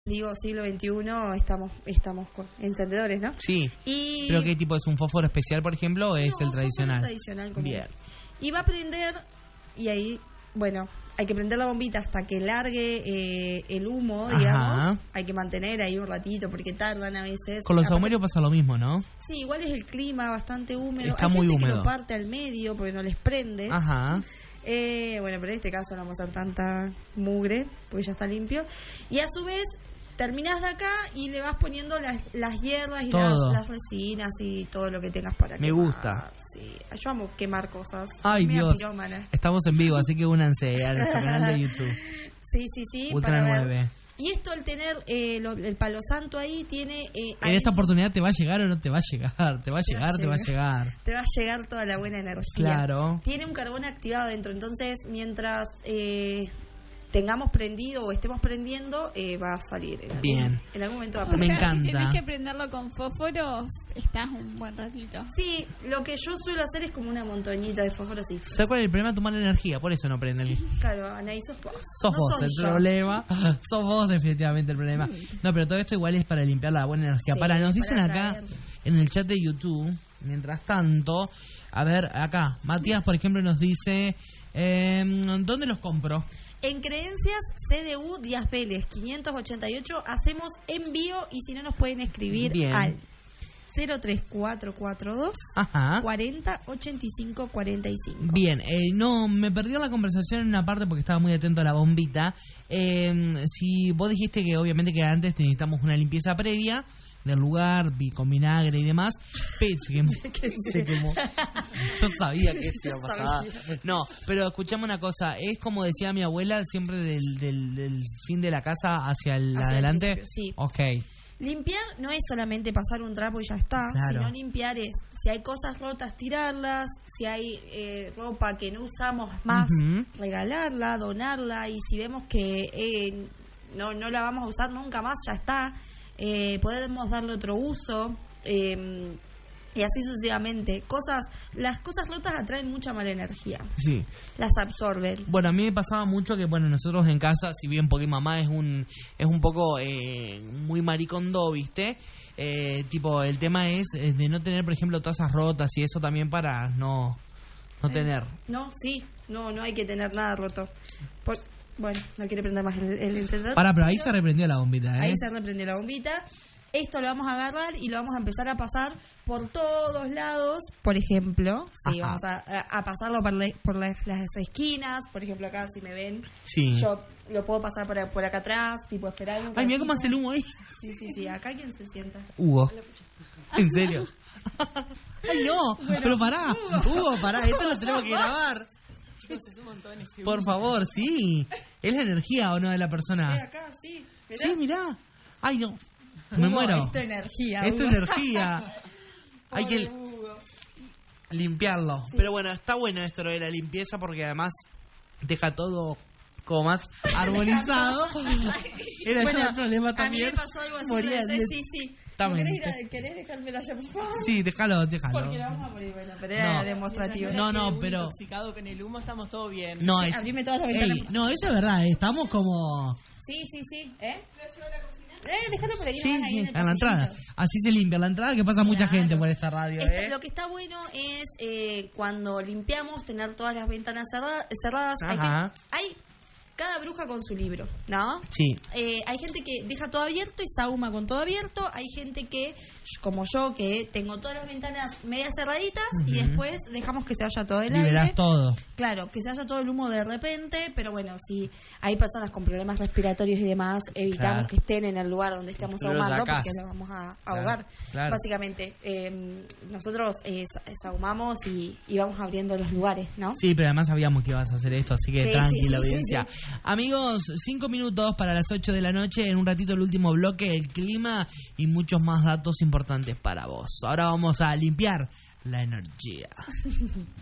digo, siglo XXI, estamos con encendedores, ¿no? Sí. ¿Pero qué tipo? ¿Es un fósforo especial, por ejemplo, o es el tradicional? Tradicional común. Bien. Y va a prender, y ahí, bueno, hay que prender la bombita hasta que largue el humo, digamos. Ajá. Hay que mantener ahí un ratito porque tardan a veces. Con los saumerios pasa lo mismo, ¿no? Sí, igual es el clima bastante húmedo. Está hay muy gente húmedo. que lo parte al medio porque no les prende. Ajá. Bueno, pero en este caso no vamos a hacer tanta mugre porque ya está limpio. Y a su vez terminás de acá y le vas poniendo las hierbas y las resinas y todo lo que tengas para quemar. Me gusta. Sí, yo amo quemar cosas. Ay, Media Dios. pirómana. Estamos en vivo, así que únanse a nuestro canal de YouTube. Sí. Ultra para 9. ver. Y esto, al tener el palo santo ahí, tiene... ¿En esta oportunidad te va a llegar o no te va a llegar? Te va a llegar. Te va a llegar toda la buena energía. Claro. Tiene un carbón activado dentro, entonces mientras tengamos prendido o estemos prendiendo, va a salir. En algún momento va a Me encanta. Si tenés que prenderlo con fósforos, estás un buen ratito. Sí, lo que yo suelo hacer es como una montañita de fósforos así. ¿Sabes cuál es el problema? Tomar energía, por eso no prende. Claro, Anaí, sos vos. Sos no vos el yo. problema. Sos vos definitivamente el problema. No, pero todo esto igual es para limpiar la buena energía. Sí, Nos dicen para acá traer. en el chat de YouTube, mientras tanto, a ver, acá, Matías, por ejemplo, nos dice, ¿dónde los compro? En Creencias CDU Díaz Vélez 588 hacemos envío y si no nos pueden escribir al 03442 40 85 45. Bien, no, me perdió la conversación en una parte porque estaba muy atento a la bombita. Si vos dijiste que obviamente que antes necesitamos una limpieza previa del lugar, con vinagre y demás, se quemó. Yo sabía que eso iba a pasar. No, pero escuchame una cosa, es como decía mi abuela, siempre del fin de la casa hacia el adelante. Sí. Ok. Limpiar no es solamente pasar un trapo y ya está, claro. Sino limpiar es, si hay cosas rotas, tirarlas, si hay ropa que no usamos más, regalarla, donarla, y si vemos que no la vamos a usar nunca más, ya está. Podemos darle otro uso, y así sucesivamente. Las cosas rotas atraen mucha mala energía. Sí. Las absorben. Bueno, a mí me pasaba mucho que, nosotros en casa, si bien porque mamá es un poco muy maricondo, ¿viste? Tipo, el tema es de no tener, por ejemplo, tazas rotas y eso también para no tener. No hay que tener nada roto. Bueno, no quiere prender más el encendedor. Pero ahí se reprendió la bombita, ¿eh? Ahí se reprendió la bombita. Esto lo vamos a agarrar y lo vamos a empezar a pasar por todos lados. Por ejemplo, sí, vamos a pasarlo por las esquinas. Por ejemplo, acá, si me ven, yo lo puedo pasar por acá atrás, tipo esperar un ratito. Ay, mira cómo hace el humo ahí. Sí. Acá, ¿quién se sienta? Hugo. ¿En serio? Ay, no. Bueno, pero pará. Hugo, pará. Esto lo tenemos que grabar. Chicos, es un montón ese humo. Por favor, sí. ¿Es la energía o no de la persona? Acá, sí. Mirá. Sí, mirá. Ay, no. Me muero. Esto es energía. Esto es energía. Hay que limpiarlo. Sí. Pero bueno, está bueno esto de la limpieza porque además deja todo como más armonizado. Era yo el problema también. A mí me pasó algo así. Moría Sí. ¿Querés dejármela ya, por favor? Sí, déjalo. Porque la vamos a morir, pero era demostrativo. Pero intoxicado con el humo, estamos todo bien. No, abrime todas las ventanas. No, eso es verdad, estamos como... Sí. ¿Lo llevo a la cocina? Déjalo por ahí. Sí, a la entrada. Así se limpia la entrada, que pasa mucha gente por esta radio. Lo que está bueno es cuando limpiamos tener todas las ventanas cerradas. Cada bruja con su libro, ¿no? Sí. Hay gente que deja todo abierto y sahuma con todo abierto. Hay gente que, como yo, que tengo todas las ventanas medias cerraditas y después dejamos que se vaya todo el aire. Liberás todo. Claro, que se vaya todo el humo de repente, pero bueno, si hay personas con problemas respiratorios y demás, evitamos que estén en el lugar donde estamos ahumando porque los vamos a ahogar. Claro. Básicamente, nosotros sahumamos y vamos abriendo los lugares, ¿no? Sí, pero además sabíamos que ibas a hacer esto, así que tranquila, audiencia. Sí. Amigos, 5 minutos para las 8 de la noche. En un ratito el último bloque, el clima y muchos más datos importantes para vos. Ahora vamos a limpiar la energía.